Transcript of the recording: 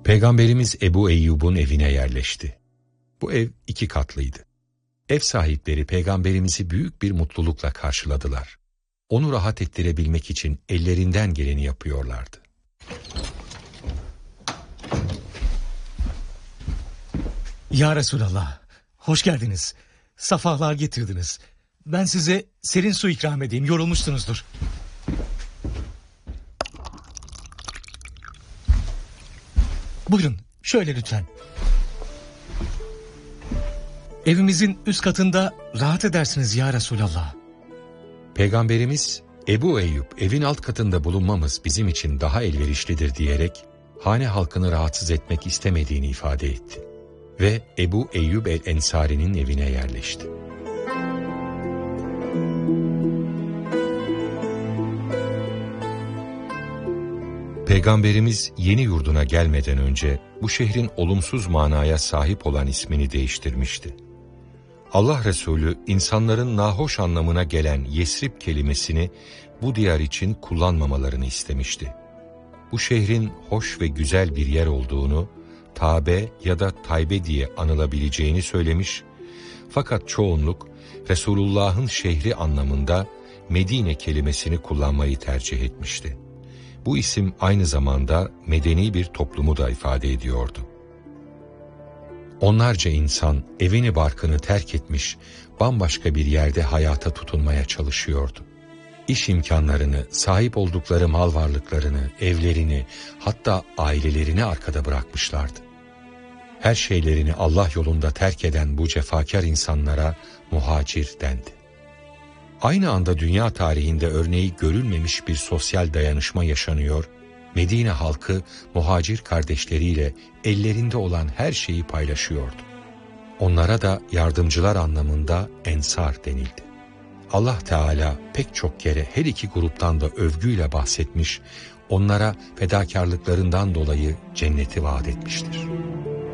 Peygamberimiz Ebu Eyyub'un evine yerleşti. Bu ev 2 katlıydı. Ev sahipleri Peygamberimizi büyük bir mutlulukla karşıladılar. Onu rahat ettirebilmek için ellerinden geleni yapıyorlardı. Ya Resulallah, hoş geldiniz. Safalar getirdiniz. Ben size serin su ikram edeyim, yorulmuşsunuzdur. Buyurun, şöyle lütfen. Evimizin üst katında rahat edersiniz ya Resulallah. Peygamberimiz, Ebu Eyyub evin alt katında bulunmamız bizim için daha elverişlidir diyerek, hane halkını rahatsız etmek istemediğini ifade etti. Ve Ebu Eyyub el-Ensari'nin evine yerleşti. Peygamberimiz yeni yurduna gelmeden önce bu şehrin olumsuz manaya sahip olan ismini değiştirmişti. Allah Resulü insanların nahoş anlamına gelen Yesrib kelimesini bu diyar için kullanmamalarını istemişti. Bu şehrin hoş ve güzel bir yer olduğunu, Tabe ya da Taybe diye anılabileceğini söylemiş, fakat çoğunluk Resulullah'ın şehri anlamında Medine kelimesini kullanmayı tercih etmişti. Bu isim aynı zamanda medeni bir toplumu da ifade ediyordu. Onlarca insan evini barkını terk etmiş, bambaşka bir yerde hayata tutunmaya çalışıyordu. İş imkanlarını, sahip oldukları mal varlıklarını, evlerini, hatta ailelerini arkada bırakmışlardı. Her şeylerini Allah yolunda terk eden bu cefakar insanlara muhacir dendi. Aynı anda dünya tarihinde örneği görülmemiş bir sosyal dayanışma yaşanıyor, Medine halkı muhacir kardeşleriyle ellerinde olan her şeyi paylaşıyordu. Onlara da yardımcılar anlamında ensar denildi. Allah Teala pek çok kere her iki gruptan da övgüyle bahsetmiş, onlara fedakarlıklarından dolayı cenneti vaat etmiştir.